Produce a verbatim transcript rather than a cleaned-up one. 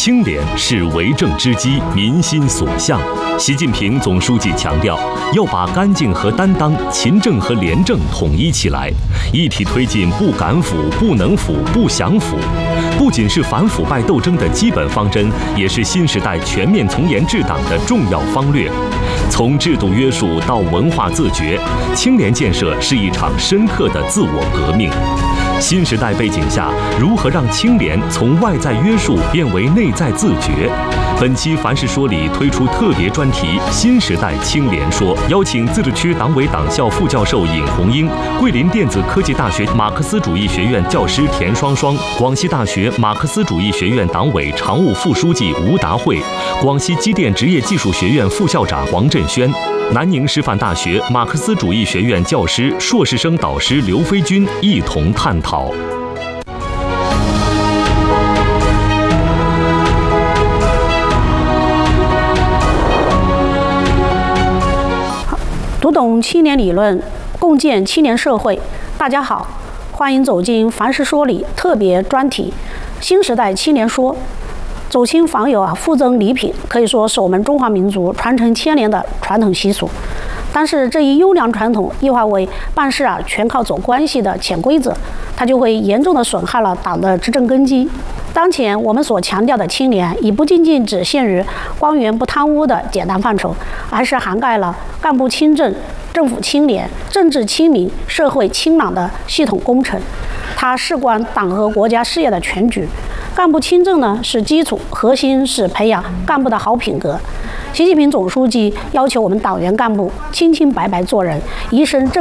清廉是为政之基，民心所向。习近平总书记强调，要把干净和担当、勤政和廉政统一起来，一体推进不敢腐、不能腐、不想腐。不仅是反腐败斗争的基本方针，也是新时代全面从严治党的重要方略。从制度约束到文化自觉，清廉建设是一场深刻的自我革命。新时代背景下，如何让清廉从外在约束变为内在自觉？本期《凡事说》里推出特别专题《新时代清廉说》，邀请自治区党委党校副教授尹红英、桂林电子科技大学马克思主义学院教师田双双、广西大学马克思主义学院党委常务副书记吴达慧、广西机电职业技术学院副校长黄振轩、南宁师范大学马克思主义学院教师、硕士生导师刘飞军一同探讨。 读懂青年理论，共建青年社会。大家好，欢迎走进《凡事说》里特别专题《新时代青年说》。走亲访友啊，附赠礼品，可以说是我们中华民族传承千年的传统习俗。但是这一优良传统异化为办事啊全靠走关系的潜规则，它就会严重的损害了党的执政根基。当前我们所强调的清廉，已不仅仅只限于官员不贪污的简单范畴，而是涵盖了干部清正、政府清廉、政治清明、社会清朗的系统工程。它事关党和国家事业的全局。干部清正呢是基础，核心是培养干部的好品格。习近平总书记要求我们党员干部清清白白做人，一身正